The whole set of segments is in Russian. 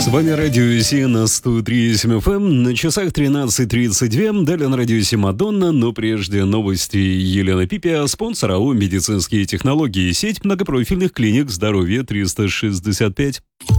С вами Радио Си на 103.7 FM. На часах 13:32. Далее на Радио Си Мадонна, но прежде новости. Елена Пипия, спонсор АО «Медицинские технологии», сеть многопрофильных клиник здоровья 365.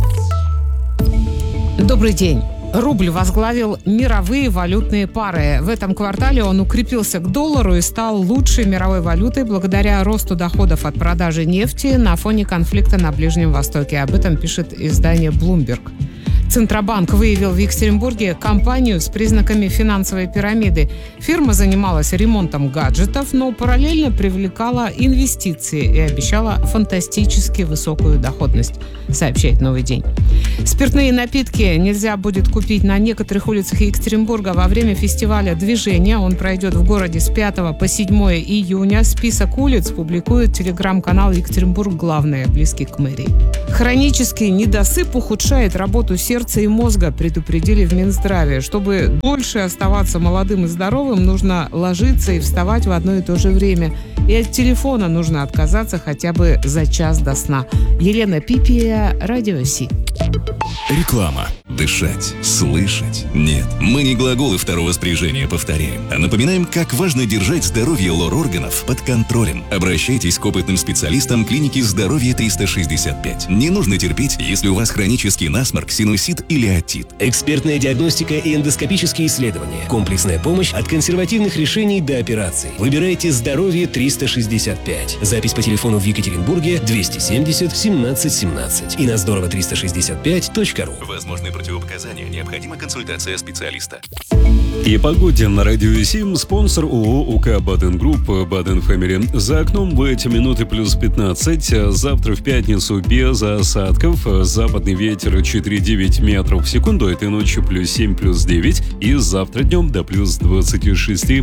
Добрый день. Рубль возглавил мировые валютные пары. В этом квартале он укрепился к доллару и стал лучшей мировой валютой благодаря росту доходов от продажи нефти на фоне конфликта на Ближнем Востоке. Об этом пишет издание Bloomberg. Центробанк выявил в Екатеринбурге компанию с признаками финансовой пирамиды. Фирма занималась ремонтом гаджетов, но параллельно привлекала инвестиции и обещала фантастически высокую доходность, сообщает «Новый день». Спиртные напитки нельзя будет купить на некоторых улицах Екатеринбурга во время фестиваля «Движение». Он пройдет в городе с 5 по 7 июня. Список улиц публикует телеграм-канал «Екатеринбург. Главное», близкий к мэрии. Хронический недосып ухудшает работу сердца и мозга, предупредили в Минздраве. Чтобы дольше оставаться молодым и здоровым, нужно ложиться и вставать в одно и то же время. И от телефона нужно отказаться хотя бы за час до сна. Елена Пипия, Радио Си. Реклама. Дышать, слышать. Нет, мы не глаголы второго спряжения повторяем, а напоминаем, как важно держать здоровье лор-органов под контролем. Обращайтесь к опытным специалистам клиники здоровья 365. Не нужно терпеть, если у вас хронический насморк, синусит или отит. Экспертная диагностика и эндоскопические исследования. Комплексная помощь от консервативных решений до операций. Выбирайте здоровье 365. Запись по телефону в Екатеринбурге 270 17 17 и на здорово365.ру. Возможны противопоказания. Необходима консультация специалиста. И погоде на Радио Сим. Спонсор ООО УК Баден Групп, Баден Фэмили. За окном в эти минуты плюс 15. Завтра в пятницу без осадков. Западный ветер 4,9 метров в секунду. Этой ночью плюс 7, плюс 9. И завтра днем до плюс 26.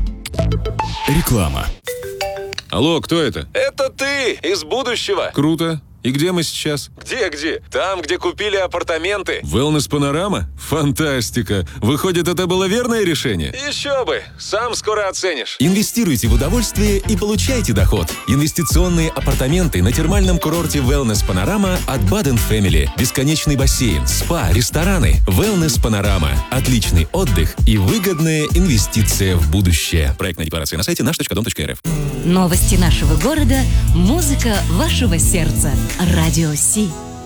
Реклама. Алло, кто это? Это ты из будущего. Круто. И где мы сейчас? Где? Там, где купили апартаменты. Wellness Панорама? Фантастика! Выходит, это было верное решение? Еще бы. Сам скоро оценишь. Инвестируйте в удовольствие и получайте доход. Инвестиционные апартаменты на термальном курорте Wellness Панорама от Baden Family. Бесконечный бассейн, спа, рестораны. Wellness Панорама. Отличный отдых и выгодная инвестиция в будущее. Проектная декларация на сайте наш.дом.рф. Новости нашего города, музыка вашего сердца. Радио Си.